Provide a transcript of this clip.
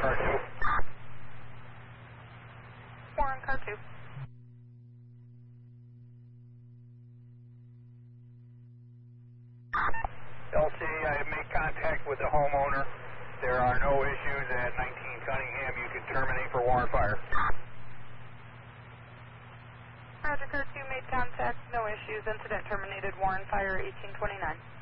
car 2. Warren, car 2. LC, I have made contact with the homeowner. There are no issues at 19 Cunningham. You can terminate for warrant fire. Roger, car 2 made contact, no issues, incident terminated, Warren Fire 1829.